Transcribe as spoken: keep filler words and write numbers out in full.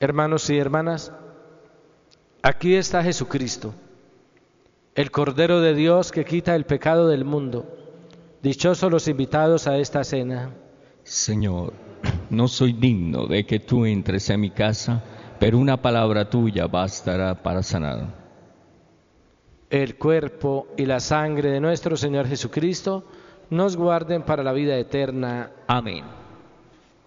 Hermanos y hermanas, aquí está Jesucristo, el Cordero de Dios que quita el pecado del mundo. Dichosos los invitados a esta cena. Señor, no soy digno de que tú entres en mi casa, pero una palabra tuya bastará para sanar. El cuerpo y la sangre de nuestro Señor Jesucristo nos guarden para la vida eterna. Amén.